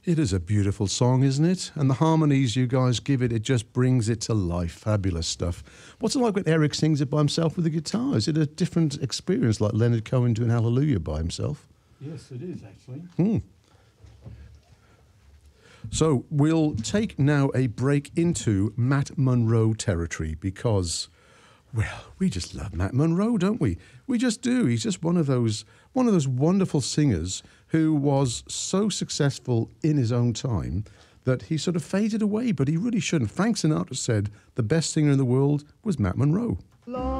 It is a beautiful song, isn't it? And the harmonies you guys give it, it just brings it to life. Fabulous stuff. What's it like when Eric sings it by himself with the guitar? Is it a different experience, like Leonard Cohen doing Hallelujah by himself? Yes, it is, actually. So we'll take now a break into Matt Monro territory because, well, we just love Matt Monro, don't we? We just do. He's just one of those wonderful singers who was so successful in his own time that he sort of faded away, but he really shouldn't. Frank Sinatra said the best singer in the world was Matt Monro.